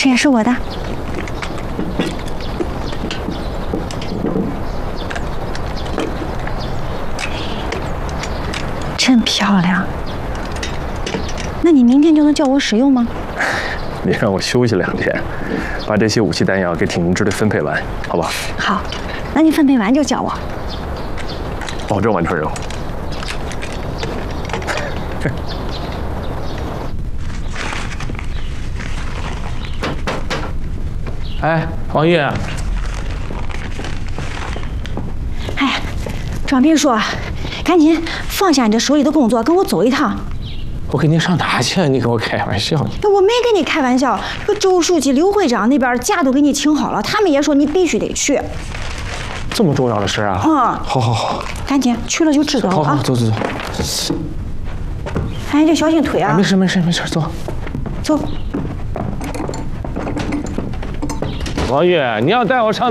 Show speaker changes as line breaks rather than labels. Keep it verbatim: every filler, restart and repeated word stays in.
这也是我的。真漂亮。那你明天就能叫我使用吗？
你让我休息两天，把这些武器弹药给挺宁支队分配完，好吧？
好，那你分配完就叫我。
保证完成任务。
哎，王玉，
哎，庄秘书，赶紧放下你这手里的工作，跟我走一趟。
我跟你上哪去？你跟我开玩笑呢？
我没跟你开玩笑，这个周书记、刘会长那边假都给你请好了，他们也说你必须得去。
这么重要的事啊？
嗯，
好好好，
赶紧去了就知道了啊。
好好，走走走。
哎，这小心腿啊！
没事没事没事，走
走。
王玉，你要带我上。